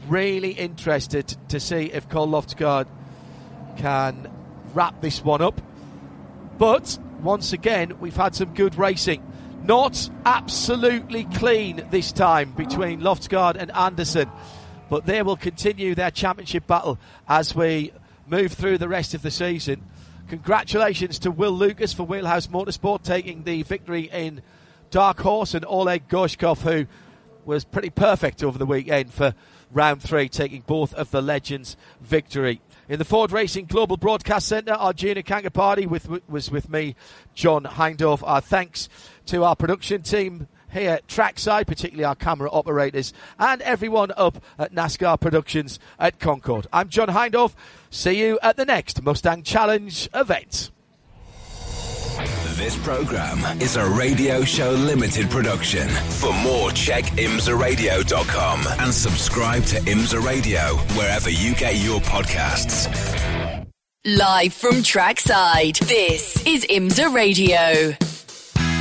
Really interested to see if Cole Loftegard can wrap this one up. But once again, we've had some good racing. Not absolutely clean this time between Loftegard and Anderson, but they will continue their championship battle as we move through the rest of the season. Congratulations to Will Lucas for Wheelhouse Motorsport taking the victory in Dark Horse, and Oleg Gorshkov, who was pretty perfect over the weekend for round 3, taking both of the Legends victory. In the Ford Racing Global Broadcast Centre, Arjuna Kankapati was with me, John Hindhaugh. Our thanks to our production team here at Trackside, particularly our camera operators, and everyone up at NASCAR Productions at Concord. I'm John Hindhaugh. See you at the next Mustang Challenge event. This program is a Radio Show Limited production. For more, check imsaradio.com and subscribe to IMSA Radio wherever you get your podcasts. Live from Trackside, this is IMSA Radio.